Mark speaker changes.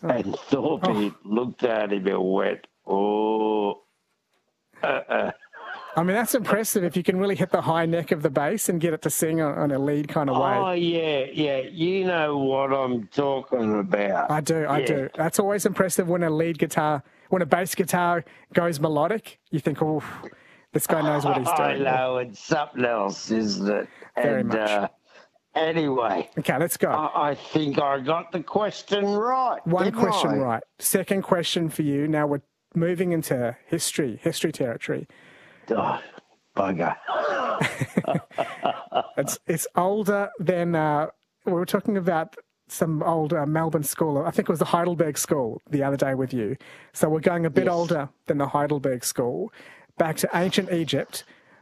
Speaker 1: And Thorpe looked at him and went, oh,
Speaker 2: I mean, that's impressive if you can really hit the high neck of the bass and get it to sing on a lead kind of way.
Speaker 1: Oh, yeah. You know what I'm talking about.
Speaker 2: I do. That's always impressive when when a bass guitar goes melodic. You think, oh, this guy knows what he's doing.
Speaker 1: I know, it's something else, isn't it?
Speaker 2: Very much.
Speaker 1: Anyway.
Speaker 2: Okay, let's go.
Speaker 1: I think I got the question right.
Speaker 2: One question right. Second question for you. Now we're moving into history territory.
Speaker 1: Oh, bugger.
Speaker 2: It's older than, we were talking about some old Melbourne school. I think it was the Heidelberg School the other day with you. So we're going a bit older than the Heidelberg School, back to ancient Egypt.